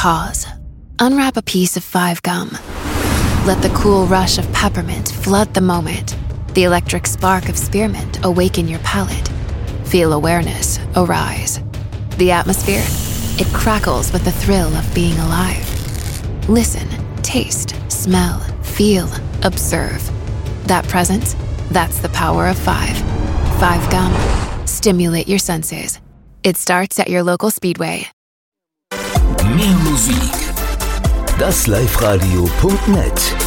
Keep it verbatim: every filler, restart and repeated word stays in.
Pause. Unwrap a piece of Five Gum. Let the cool rush of peppermint flood the moment. The electric spark of spearmint awaken your palate. Feel awareness arise. The atmosphere, it crackles with the thrill of being alive. Listen, taste, smell, feel, observe. That presence, that's the power of five. Five Gum. Stimulate your senses. It starts at your local Speedway. Mehr Musik. das live radio punkt net